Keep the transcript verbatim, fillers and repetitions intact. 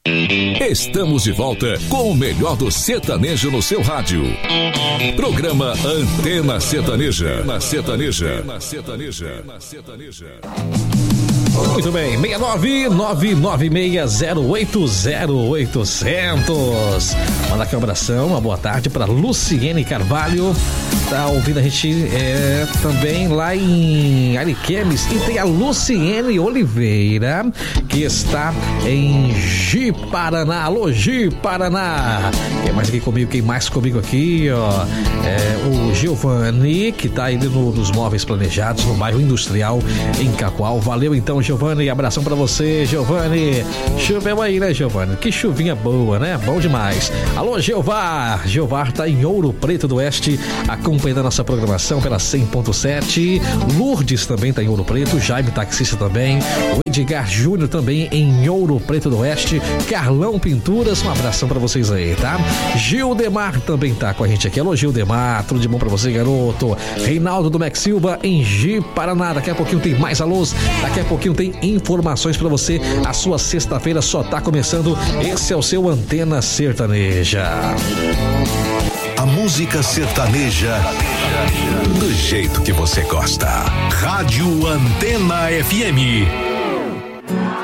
Estamos de volta com o melhor do sertanejo no seu rádio. Programa Antena Sertaneja. Na Sertaneja. Na Sertaneja. Na Sertaneja. Muito bem, seis nove nove nove seis zero oito zero oito zero zero. Manda aqui um abração, uma boa tarde para Luciene Carvalho. Tá ouvindo a gente é, também lá em Ariquemes. E tem a Luciene Oliveira, que está em Ji Paraná. Alô, Ji Paraná. Quem mais aqui comigo? Quem mais comigo aqui, ó? É, o Giovanni, que tá aí no, nos móveis planejados no bairro Industrial em Cacoal. Valeu então, Giovanni. Abração pra você, Giovanni. Choveu aí, né, Giovanni? Que chuvinha boa, né? Bom demais. Alô, Jeová. Jeová tá em Ouro Preto do Oeste, acompanhando a nossa programação pela cem ponto sete. Lourdes também tá em Ouro Preto. Jaime Taxista também. O Edgar Júnior também em Ouro Preto do Oeste. Carlão Pinturas, um abração pra vocês aí, tá? Gildemar também tá com a gente aqui. Alô, Gildemar, tudo de bom pra você, garoto. Reinaldo do Max Silva em Ji Paraná. Daqui a pouquinho tem mais alôs. Daqui a pouquinho tem informações pra você. A sua sexta-feira só tá começando. Esse é o seu Antena Sertaneja. A música sertaneja do jeito que você gosta. Rádio Antena F M.